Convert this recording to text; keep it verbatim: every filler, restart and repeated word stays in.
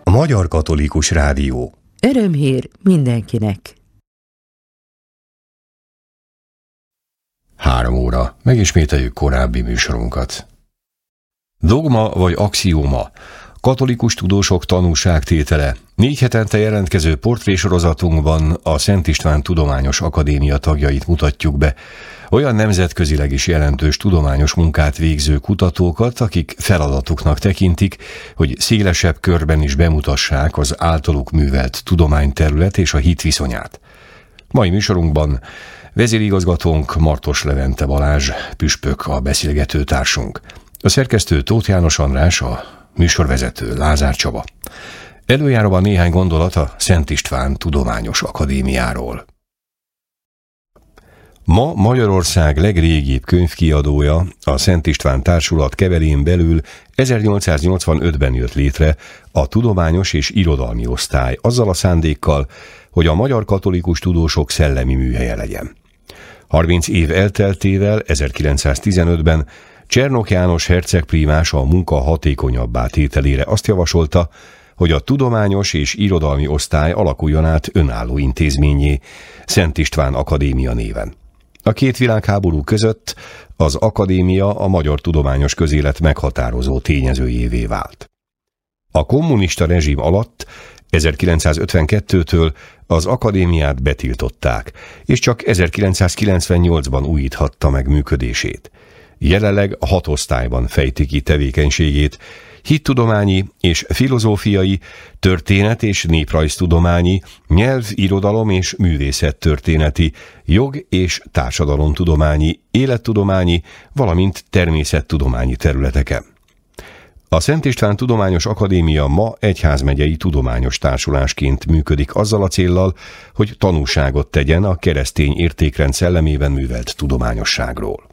A Magyar Katolikus Rádió. Örömhír mindenkinek. Három óra. Megismételjük korábbi műsorunkat. Dogma vagy axióma. Katolikus tudósok tanúságtétele. Négy hetente jelentkező portrésorozatunkban a Szent István Tudományos Akadémia tagjait mutatjuk be. Olyan nemzetközileg is jelentős tudományos munkát végző kutatókat, akik feladatuknak tekintik, hogy szélesebb körben is bemutassák az általuk művelt tudományterület és a hit viszonyát. Mai műsorunkban vezérigazgatónk Martos Levente Balázs, püspök a beszélgető társunk. A szerkesztő Tóth János András, a műsorvezető Lázár Csaba. Előjáróban néhány gondolat a Szent István Tudományos Akadémiáról. Ma Magyarország legrégibb könyvkiadója, a Szent István Társulat keverén belül ezernyolcszáznyolcvanötben jött létre a Tudományos és Irodalmi Osztály azzal a szándékkal, hogy a magyar katolikus tudósok szellemi műhelye legyen. harminc év elteltével ezerkilencszáztizenötben Csernok János hercegprímás a munka hatékonyabbá tételére azt javasolta, hogy a Tudományos és Irodalmi Osztály alakuljon át önálló intézménnyé, Szent István Akadémia néven. A két világháború között az akadémia a magyar tudományos közélet meghatározó tényezőjévé vált. A kommunista rezsim alatt ezerkilencszázötvenkettőtől az akadémiát betiltották, és csak ezerkilencszázkilencvennyolcban újíthatta meg működését. Jelenleg hat osztályban fejti ki tevékenységét: hittudományi és filozófiai, történet- és néprajztudományi, nyelv, irodalom és művészettörténeti, jog- és társadalomtudományi, élettudományi, valamint természettudományi területeken. A Szent István Tudományos Akadémia ma egyházmegyei tudományos társulásként működik azzal a céllal, hogy tanúságot tegyen a keresztény értékrend szellemében művelt tudományosságról.